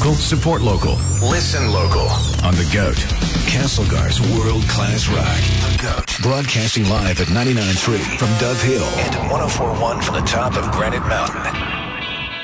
local, support local. Listen local. On The GOAT. Castlegar's world-class rock. The GOAT. Broadcasting live at 99.3 from Dove Hill. And 104.1 from the top of Granite Mountain.